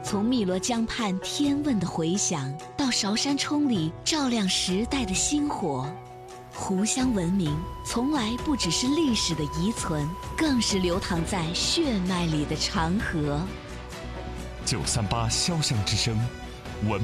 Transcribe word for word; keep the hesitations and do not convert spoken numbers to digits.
从汨罗江畔天问的回响，到韶山冲里照亮时代的星火，湖湘文明从来不只是历史的遗存，更是流淌在血脉里的长河。 九三八潇湘之声，